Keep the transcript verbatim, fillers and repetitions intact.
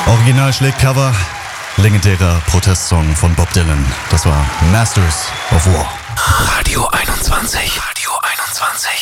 Original schlägt Cover. Legendärer Protestsong von Bob Dylan. Das war Masters of War. Radio einundzwanzig. Radio einundzwanzig.